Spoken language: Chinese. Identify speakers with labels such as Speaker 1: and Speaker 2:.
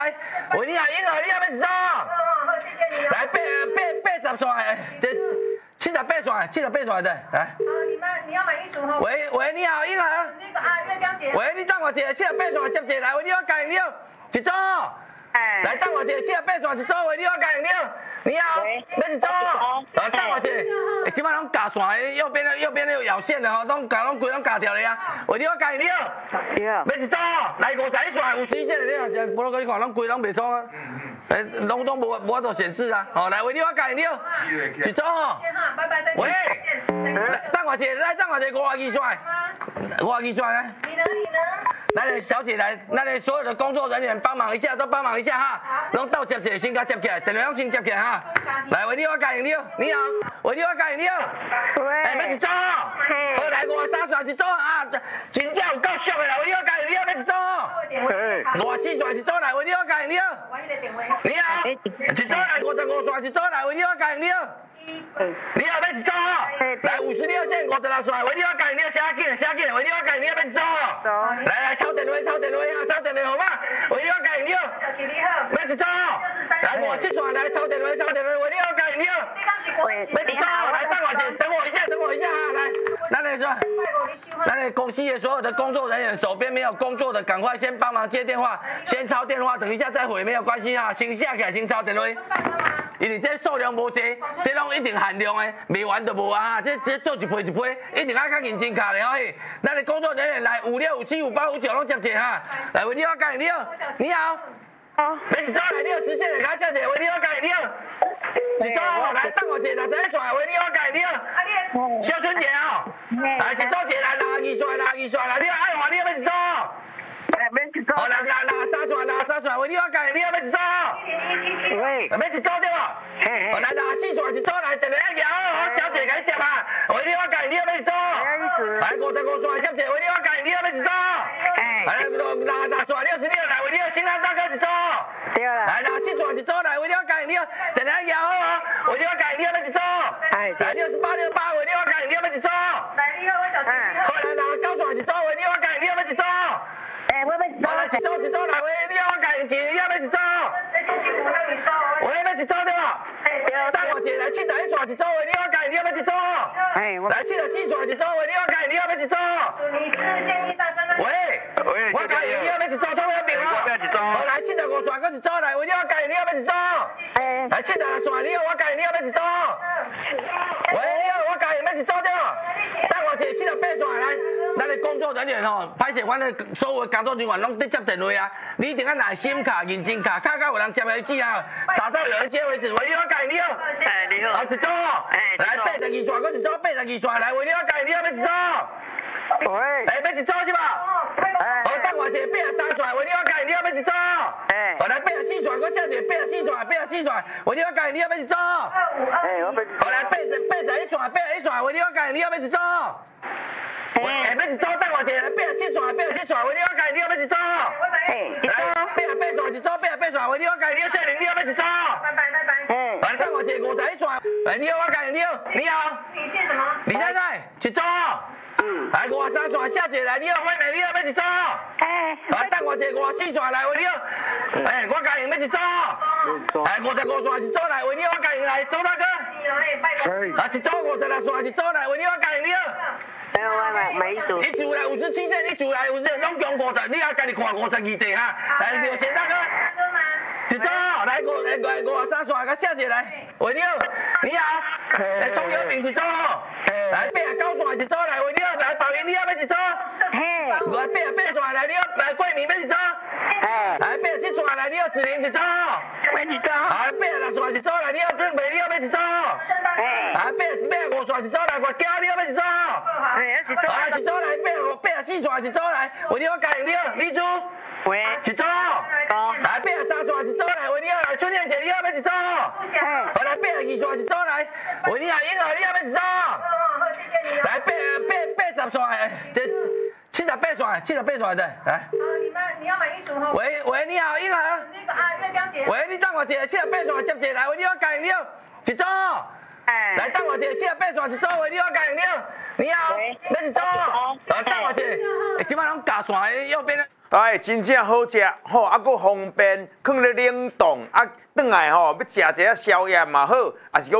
Speaker 1: 喂，你好，婴儿，你要要几张？
Speaker 2: 好，谢谢你哦。
Speaker 1: 来八十线，这78线的，来。
Speaker 2: 你要买一组哈。
Speaker 1: 喂，你好，婴儿。
Speaker 2: 那个月江姐。
Speaker 1: 喂，你等我一下，78线接一来，喂，你好，家营了，一组。来等我一下，78线一组，喂，你好，家营了。你好，要一组。来等我一下，即摆拢架线的，右边的有咬线的吼，拢规拢架掉了啊。喂，你好，家营了。
Speaker 3: 对啊。
Speaker 1: 要一组，来51线，有水线的，你啊，无你看，拢规拢袂通啊。拢无法度显示啊。哦，来，喂，你好，家营了。一组吼。
Speaker 2: 拜拜，再见。
Speaker 1: 喂，等我一下，来等我一下，52线，52线来。
Speaker 2: 你呢？
Speaker 1: 来，小姐来，那里所有的工作人员帮忙一下，都帮忙一下哈。拢到接者先甲接起来，电话拢先接起来哈。来，喂，你好，家营了，你好，喂，你好，家营了。
Speaker 3: 喂。
Speaker 1: 要一组。好，来53线一组啊，真正有够俗的啦，喂，你好，家营了，要一组。54线一组来，喂，你好，家营了。你好，一组来55线一组来，喂，你好，家营了。你好，要一组。来56线56线，喂，你好，家营了，写紧，喂，你好，家营了，要一组。来，抄电话啊，抄电话号码，喂，你好，家营了。要一组。来57线，来抄电话，喂，你好，家营了。要一组，来等我一下哈，来，那里公司的所有的工作人员手边没有工作的，赶快先帮忙接电话，先抄电话，等一下再回没有关系哈，先下起来先抄电话。因为这数量无济，这拢一定限量的，卖完就无啊哈，这做一批，一定要较认真卡了嘿。咱的工作人员来56、57、58、59拢接者哈，来喂，你好，家营了，你好。要一组来，你有实线的，甲小姐，喂，你好，家营了。一组来，等我一下61线，喂，你好，家营了。小春姐哦，来一组一来62线来，你好，爱华，你要一组。好，来63线，喂，你好，家营了，要一组。
Speaker 3: 喂。
Speaker 1: 要一组对无？好，来64线一组来，电话摇好，小姐甲你接啊。喂，你好，家营了，要一组。来55线小姐，喂，你好，家营了，要一组。来60线66来，喂，你好，新安大哥一组。
Speaker 3: 对啦。
Speaker 1: 来7线一组来，喂，你好，家营了，电话摇好啊。喂，你好，家营了，要一组。来6868，喂，你好，家营了，要一组。
Speaker 2: 来，你好，我小姐。
Speaker 1: 好，来9线一组，喂，你好，家营了，要一组。
Speaker 3: 我要一组。
Speaker 1: 来一组来，喂，你好，家营了，要一组。
Speaker 2: 先辛苦让你收。
Speaker 1: 喂，要一组对吧？等我一下，来71线一组，喂，你好，家营了，要一组。来74线一组，喂，你好，家营了，要一组。
Speaker 2: 你是建议大哥那？
Speaker 1: 喂，我家营了，要一组，总有病哦。好，来75线搁一组来，喂，你好，家营了，要一组。来76线，你好，我家营了，要一组。喂，你好，我家营了，要一组对吧？等我一下78线来，咱的工作人员吼，歹势，阮的所有的工作人员拢在接电话啊，你一定要耐心卡、认真卡，卡有人接为止啊，打到有人接为止。喂，你好，家营了。
Speaker 3: 你好。
Speaker 1: 啊，一组。来82线，搁一组82线来，喂，你好，家营了，要一组。
Speaker 3: 喂。
Speaker 1: 要一组是吧？好，等我一下83线，喂，你好，家营了，要一组。好，来84线，搁小姐84线，喂，你好，家营了，要一组。好，来81线，喂，你好，家营了，要一组。要一组，等我一下，来87线，喂，你好，家营了，要一组。来88线一组，88线，喂，你好，家营了，小玲，你要一组。来，等我一下51线，喂，你好，我家营了，你好。
Speaker 2: 你姓什么？
Speaker 1: 李太太，一组。来53线，小姐来，你好，惠美，你好，要一组。来，等我一下54线来，喂，你好。我家营要一组。来55线一组来，喂，你好，我家营来，周大哥。啊，一组56线一组来，喂，你好，家营你好。
Speaker 3: 买一组。
Speaker 1: 一组来57线，一组来50，拢共50，你也家己看52地哈。来，刘贤大哥。一组，来53线，甲小姐来，喂，你好，你好。葱油饼一组。来89线一组来，喂，你好，来宝云你好要一组。来88线来，你好，来桂明要一组。来87线来，你好子林一组。
Speaker 3: 要一组。
Speaker 1: 来86线一组来，你好俊美，你好要一组。来85线一组来，我家你好要一组。来一组来84线一组来，喂，你好，家营你好，李珠。一组。来83线一组来，喂，你好，来春燕姐你好要一组。好，来82线一组来，喂，你好，婴儿你好要一组。来80线，这78线的，来。
Speaker 2: 你要买一组哈。
Speaker 1: 喂，你好，婴儿。
Speaker 2: 那个月江姐。
Speaker 1: 喂，你等我一下78线接一来，喂，你好，家营了，一组。来等我一下78线一组，喂，你好，家营了，你好，要一组。来等我一下，即摆拢架线的右边的。
Speaker 4: 哎，真正好食，吼，啊，佫方便，放咧冷冻，啊，转来吼要食一下宵夜嘛好，也是讲